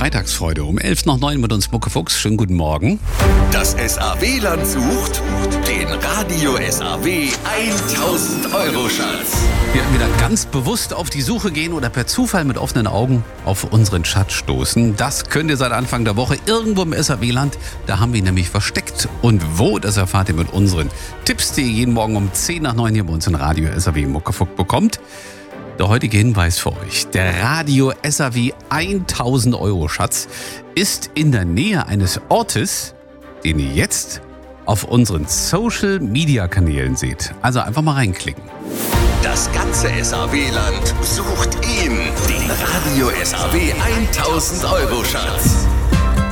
Freitagsfreude um 11:09 mit uns Muckefuchs. Schönen guten Morgen. Das SAW-Land sucht den Radio SAW 1000-Euro-Schatz. Wir werden wieder ganz bewusst auf die Suche gehen oder per Zufall mit offenen Augen auf unseren Schatz stoßen. Das könnt ihr seit Anfang der Woche irgendwo im SAW-Land. Da haben wir ihn nämlich versteckt. Und wo, das erfahrt ihr mit unseren Tipps, die ihr jeden Morgen um 10:09 hier bei uns in Radio SAW Muckefuchs bekommt. Der heutige Hinweis für euch: Der Radio SAW 1000-Euro-Schatz ist in der Nähe eines Ortes, den ihr jetzt auf unseren Social-Media-Kanälen seht. Also einfach mal reinklicken. Das ganze SAW-Land sucht ihn, den Radio SAW 1000-Euro-Schatz.